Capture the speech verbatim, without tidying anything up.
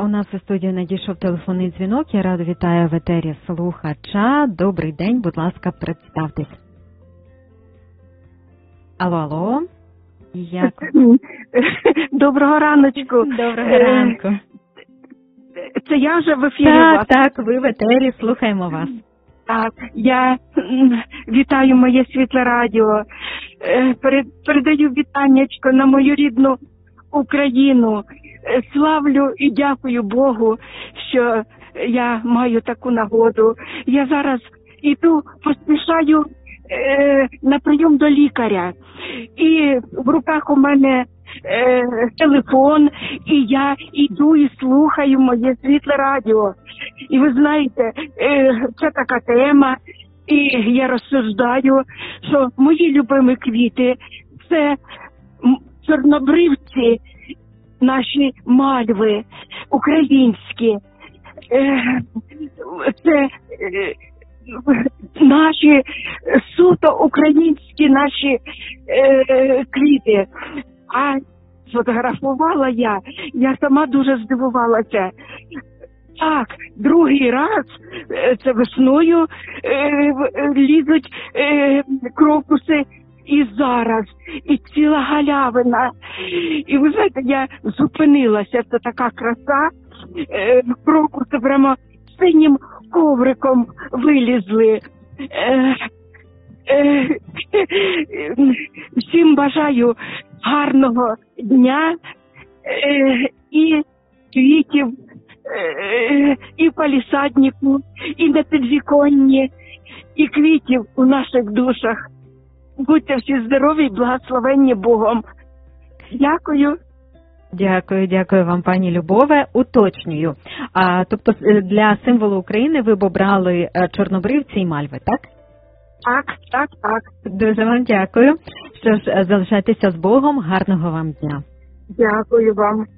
у нас у студію надійшов телефонний дзвінок. Я радо вітаю в етері слухача. Добрий день, будь ласка, представтесь. Алло, алло. Як... Доброго раночку. Доброго ранку. Це я вже в ефірі так, у вас? Так, ви в етері, слухаємо вас. Так, я вітаю моє світле радіо. Передаю вітаннячко на мою рідну Україну. Славлю і дякую Богу, що я маю таку нагоду. Я зараз іду, поспішаю е, на прийом до лікаря. І в руках у мене е, телефон, і я іду і слухаю моє світле радіо. І ви знаєте, е, це така тема, і я розсуждаю, що мої любимі квіти – це чорнобривці, наші мальви, українські. Е, це е, наші суто українські наші е, квіти. А сфотографувала я, я сама дуже здивувалася. Так, другий раз, це весною е, лізуть е, крокуси і зараз, і ціла галявина. І ви знаєте, я зупинилася, це така краса, е, крокуси прямо синім ковриком вилізли. Е, е, всім бажаю гарного дня е, і квітів, е, і в палісаднику, і на підвіконні, і квітів у наших душах. Будьте всі здорові і благословенні Богом. Дякую. Дякую, дякую вам, пані Любове. Уточнюю. А, тобто для символу України ви б обрали чорнобривці і мальви, так? Так, так, так. Дуже вам дякую. Що ж, залишайтеся з Богом. Гарного вам дня. Дякую вам.